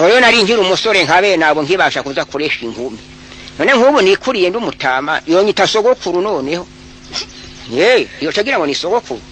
aho rero nari nkiri umusore nkabe nabo nkibasha kuza kuresha inkumi none nk'ubu nikuriye ndumutama yonyita sogokuru noneho iyo cagira ngo ni sogokuru